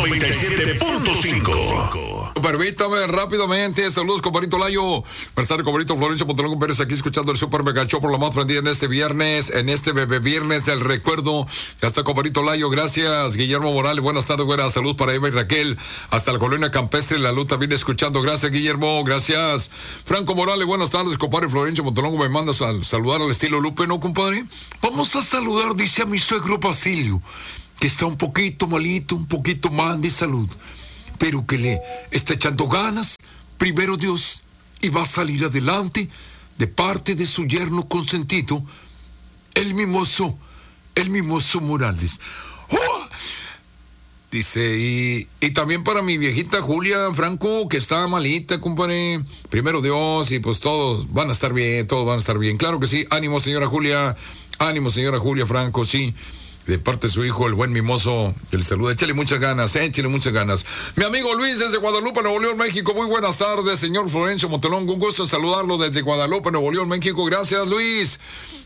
97.5. Permítame rápidamente, saludos compadrito Layo, buenas tardes compadrito Florencio Montelongo Pérez, aquí escuchando el Super Mega Show por la más prendida en este viernes, en este bebé viernes del recuerdo. Ya está compadrito Layo, gracias. Guillermo Morales, buenas tardes, buenas saludos para Eva y Raquel, hasta la colonia campestre, la luz también escuchando, gracias Guillermo, gracias. Franco Morales, buenas tardes compadre Florencio Montelongo, me mandas a saludar al estilo Lupe, ¿no compadre? Vamos a saludar, dice a mi suegro Basilio, que está un poquito malito, un poquito mal de salud, pero que le está echando ganas, primero Dios, y va a salir adelante de parte de su yerno consentido, el mimoso Morales. ¡Oh! Dice, y también para mi viejita Julia Franco, que está malita, compadre, primero Dios, y pues todos van a estar bien, claro que sí, ánimo señora Julia Franco, sí. De parte de su hijo, el buen mimoso, el saludo. Échale muchas ganas. Mi amigo Luis desde Guadalupe, Nuevo León, México. Muy buenas tardes, señor Florencio Montelongo. Un gusto saludarlo desde Guadalupe, Nuevo León, México. Gracias, Luis.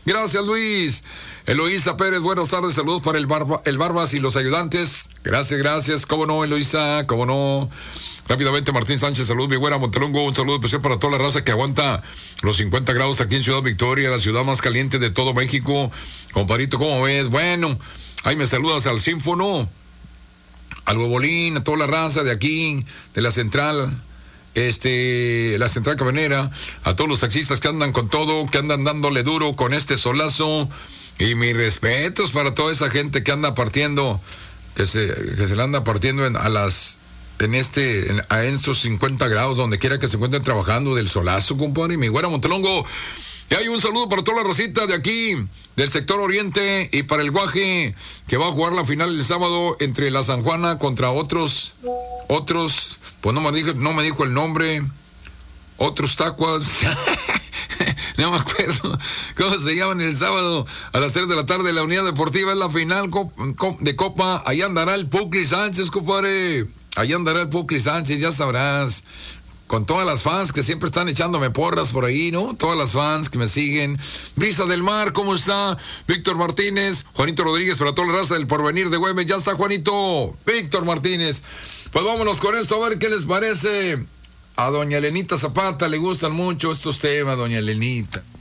Eloísa Pérez, buenas tardes. Saludos para el Barbas y los ayudantes. Gracias. Cómo no, Eloísa, cómo no. Rápidamente, Martín Sánchez, saludos, mi güera Montelongo, un saludo especial para toda la raza que aguanta los 50 grados aquí en Ciudad Victoria, la ciudad más caliente de todo México. Compadrito, ¿cómo ves? Bueno, ahí me saludas al Sínfono, al Huevolín, a toda la raza de aquí, de la central, la central camionera, a todos los taxistas que andan con todo, que andan dándole duro con este solazo, y mis respetos para toda esa gente que anda partiendo, que se la anda partiendo en estos 50 grados, donde quiera que se encuentren trabajando del solazo, compadre, mi güera Montelongo. Y hay un saludo para toda la rosita de aquí, del sector oriente, y para el Guaje, que va a jugar la final el sábado entre la San Juana contra otros, pues no me dijo el nombre, otros tacuas, no me acuerdo cómo se llaman el sábado a las 3 de la tarde, la Unidad Deportiva es la final de Copa, ahí andará el Pucli Sánchez, compadre. Ahí andará el Pucli Sánchez, ya sabrás, con todas las fans que siempre están echándome porras por ahí, ¿no? Todas las fans que me siguen. Brisa del Mar, ¿cómo está? Víctor Martínez, Juanito Rodríguez, para toda la raza del Porvenir de Güemes, ya está Juanito, Víctor Martínez. Pues vámonos con esto, a ver qué les parece. A doña Elenita Zapata le gustan mucho estos temas, doña Elenita.